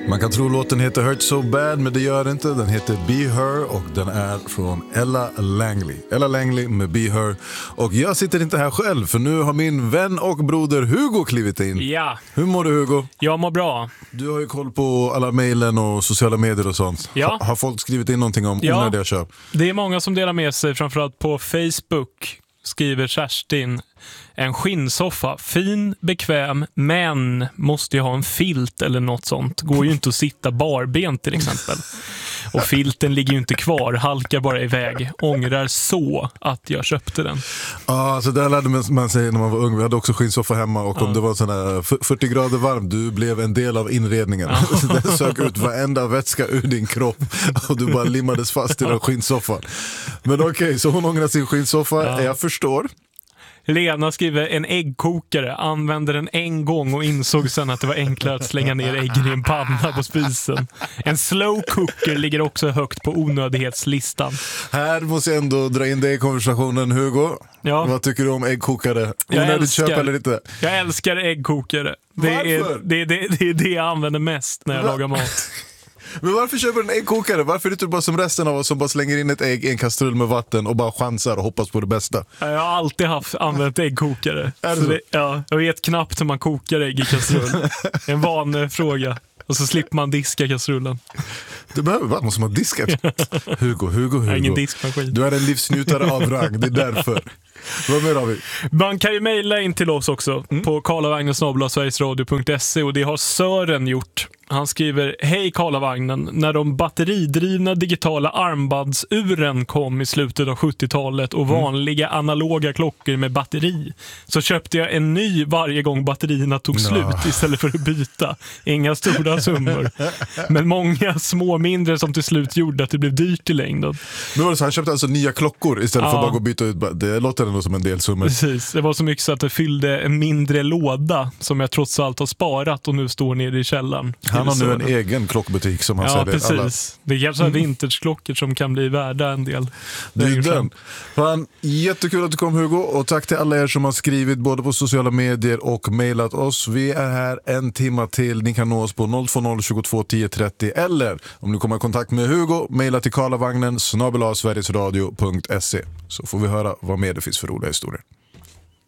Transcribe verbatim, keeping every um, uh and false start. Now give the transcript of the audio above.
Man kan tro låten heter Hurt So Bad, men det gör det inte. Den heter Be Her och den är från Ella Langley. Ella Langley med Be Her. Och jag sitter inte här själv, för nu har min vän och broder Hugo klivit in. Ja. Hur mår du, Hugo? Jag mår bra. Du har ju koll på alla mejlen och sociala medier och sånt. Ja. Ha, har folk skrivit in någonting om Ja. onödiga köp? Det är många som delar med sig, framförallt på Facebook. Skriver Kerstin: en skinnsoffa, fin, bekväm, men måste ju ha en filt eller något sånt. Går ju inte att sitta barbent till exempel. Och filten ligger ju inte kvar, halkar bara iväg. Ångrar så att jag köpte den. Ja, ah, så där lärde man sig när man var ung. Vi hade också skinnsoffa hemma och om ja. det var sån här fyrtio grader varmt, du blev en del av inredningen. Ja. Så den sög ut varenda vätska ur din kropp och du bara limmades fast i den skinnsoffan. Men okej, okay, så hon ångrar sin skinnsoffa. Ja. Jag förstår. Lena skriver: en äggkokare, använde den en gång och insåg sen att det var enklare att slänga ner äggen i en panna på spisen. En slow cooker ligger också högt på onödighetslistan. Här måste jag ändå dra in dig i konversationen, Hugo. Ja. Vad tycker du om äggkokare? Onödigt köp eller inte? Jag älskar äggkokare. Det är det, det, det är det jag använder mest när jag Va? lagar mat. Men varför köper du en äggkokare? Varför är det inte bara som resten av oss som bara slänger in ett ägg i en kastrull med vatten och bara chansar och hoppas på det bästa? Jag har alltid haft använt äggkokare. Är det så så? Det, ja, jag vet knappt hur man kokar ägg i kastrull. En van fråga. Och så slipper man diska kastrullen. Du behöver bara, måste man diska. Hugo, Hugo, Hugo. Ingen diskmaskin. Du är en livsnjutare av rang, det är därför. Vad mer har vi? Man kan ju mejla in till oss också mm. på karlavagnen snabel-a sverigesradio punkt se, och det har Sören gjort. Han skriver: hej Karlavagnen, när de batteridrivna digitala armbandsuren kom i slutet av sjuttiotalet och vanliga analoga klockor med batteri, så köpte jag en ny varje gång batterierna tog no. slut istället för att byta. Inga stora summor, men många små mindre som till slut gjorde att det blev dyrt i längden. Nu var det så, han köpte alltså nya klockor istället ja. för att bara gå och byta ut. Det låter ändå som en del summor. Precis, det var så mycket så att det fyllde en mindre låda som jag trots allt har sparat och nu står nere i källaren. Han har nu en egen klockbutik som han ja, säger. Precis. Alla. Det är kanske mm. vintageklockor som kan bli värda en del. Det är den. Fan, jättekul att du kom, Hugo, och tack till alla er som har skrivit både på sociala medier och mejlat oss. Vi är här en timma till. Ni kan nå oss på noll två noll tjugotvå tio trettio, eller om ni kommer i kontakt med Hugo, mejla till karlavagnen snabel-a sverigesradio punkt se, så får vi höra vad mer det finns för roliga historier.